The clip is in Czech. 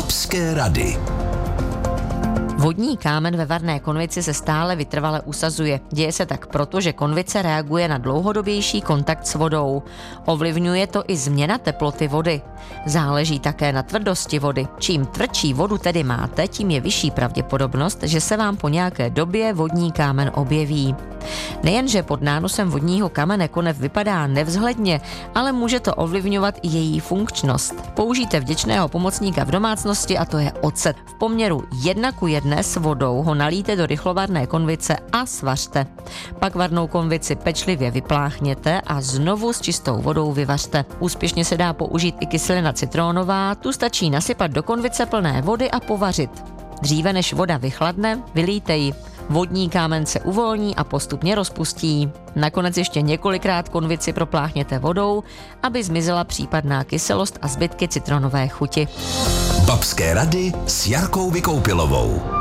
Babské rady. Vodní kámen ve varné konvici se stále vytrvale usazuje. Děje se tak proto, že konvice reaguje na dlouhodobější kontakt s vodou. Ovlivňuje to i změna teploty vody. Záleží také na tvrdosti vody. Čím tvrdší vodu tedy máte, tím je vyšší pravděpodobnost, že se vám po nějaké době vodní kámen objeví. Nejenže pod nánosem vodního kamene konev vypadá nevzhledně, ale může to ovlivňovat i její funkčnost. Použijte vděčného pomocníka v domácnosti a to je ocet. V poměru 1:1 s vodou ho nalijte do rychlovarné konvice a svařte. Pak varnou konvici pečlivě vypláchněte a znovu s čistou vodou vyvařte. Úspěšně se dá použít i kyselina citronová, tu stačí nasypat do konvice plné vody a povařit. Dříve než voda vychladne, vylijte ji. Vodní kámen se uvolní a postupně rozpustí. Nakonec ještě několikrát konvici propláchněte vodou, aby zmizela případná kyselost a zbytky citronové chuti. Babské rady s Jarkou Vykoupilovou.